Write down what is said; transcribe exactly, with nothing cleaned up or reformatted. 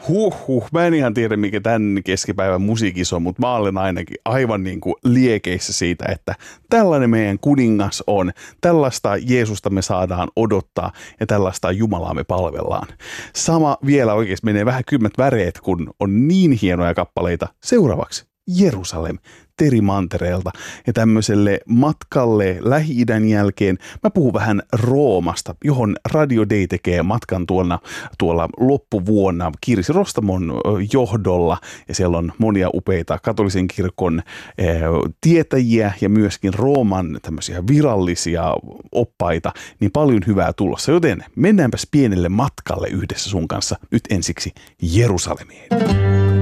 Huh, huh. Mä en ihan tiedä, mikä tämän keskipäivän musiikissa on, mutta mä olen ainakin aivan niin kuin liekeissä siitä, että tällainen meidän kuningas on, tällaista Jeesusta me saadaan odottaa ja tällaista Jumalaa me palvellaan. Sama vielä oikeasti menee vähän kymmet väreet, kun on niin hienoja kappaleita. Seuraavaksi Jerusalem Teri Mantereelta ja tämmöiselle matkalle Lähi-idän jälkeen mä puhun vähän Roomasta, johon Radio Day tekee matkan tuolla, tuolla loppuvuonna Kirsi Rostamon johdolla ja siellä on monia upeita katolisen kirkon eh, tietäjiä ja myöskin Rooman tämmöisiä virallisia oppaita, niin paljon hyvää tulossa, joten mennäänpäs pienelle matkalle yhdessä sun kanssa nyt ensiksi Jerusalemiin.